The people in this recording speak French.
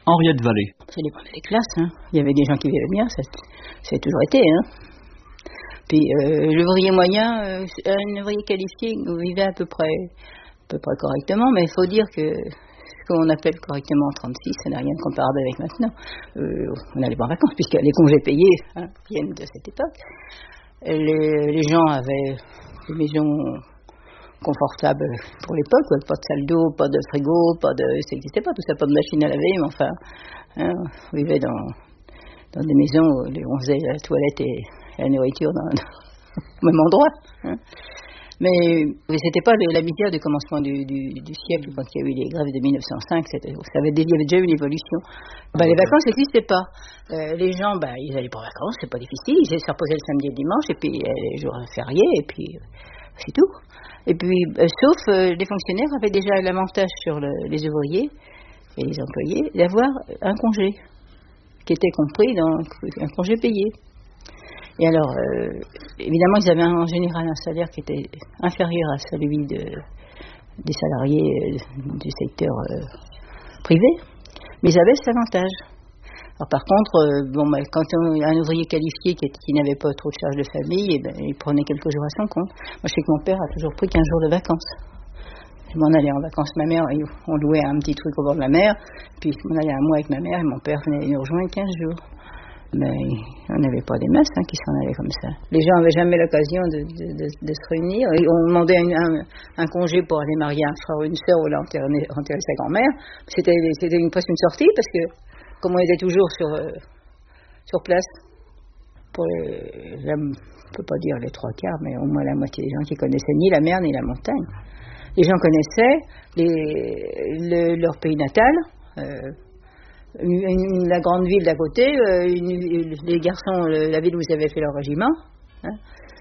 Henriette Vallée. Ça dépendait des classes. Il y avait des gens qui vivaient bien, ça a toujours été. Puis l'ouvrier moyen, un ouvrier qualifié vivait à peu près correctement, mais il faut dire que ce qu'on appelle correctement en 36, ça n'a rien de comparable avec maintenant. On n'allait pas en vacances, puisque les congés payés viennent de cette époque. Les gens avaient des maisons confortables pour l'époque, pas de salle d'eau, pas de frigo, ça n'existait pas tout ça, pas de machine à laver, mais enfin, on vivait dans des maisons où on faisait la toilette et la nourriture au même endroit. Mais c'était pas la misère du commencement du siècle, quand il y a eu les grèves de 1905, il y avait déjà eu une évolution. Les vacances n'existaient pas. Les gens, ils allaient pas en vacances, c'est pas difficile, ils se reposaient le samedi et le dimanche, et puis les jours fériés, et puis c'est tout. Et puis, sauf les fonctionnaires avaient déjà l'avantage sur les ouvriers et les employés d'avoir un congé, qui était compris dans un congé payé. Et alors, évidemment, ils avaient en général un salaire qui était inférieur à celui des salariés du secteur privé, mais ils avaient cet avantage. Alors, par contre, quand un ouvrier qualifié qui n'avait pas trop de charges de famille, il prenait quelques jours à son compte. Moi, je sais que mon père a toujours pris 15 jours de vacances. Je m'en allais en vacances, ma mère, on louait un petit truc au bord de la mer, puis je m'en allais un mois avec ma mère, et mon père venait nous rejoindre 15 jours. Mais on n'avait pas des masses qui s'en allaient comme ça. Les gens n'avaient jamais l'occasion de se réunir. On demandait un congé pour aller marier un frère ou une sœur ou aller enterrer sa grand-mère. C'était presque une sortie parce que, comme on était toujours sur place, on ne peut pas dire les 3/4, mais au moins la moitié des gens qui connaissaient ni la mer ni la montagne. Les gens connaissaient leur pays natal. La grande ville d'à côté, les garçons, la ville où ils avaient fait leur régiment,